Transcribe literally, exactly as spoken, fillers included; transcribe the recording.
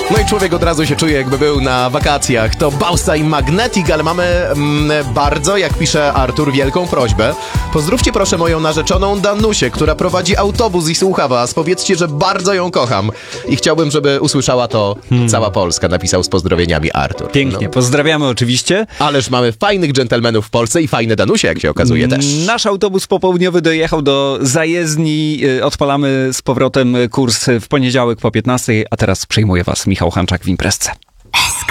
No i człowiek od razu się czuje, jakby był na wakacjach. To Bausa i Magnetic, ale mamy mm, bardzo, jak pisze Artur, wielką prośbę. Pozdrówcie proszę moją narzeczoną Danusię, która prowadzi autobus i słucha was. Powiedzcie, że bardzo ją kocham. I chciałbym, żeby usłyszała to hmm. cała Polska, napisał z pozdrowieniami Artur. Pięknie, no. Pozdrawiamy oczywiście. Ależ mamy fajnych dżentelmenów w Polsce i fajne Danusie, jak się okazuje też. Nasz autobus popołudniowy dojechał do zajezdni. Odpalamy z powrotem kurs w poniedziałek po piętnastej, a teraz przyjmuje was Michał Hanczak w Imprezce.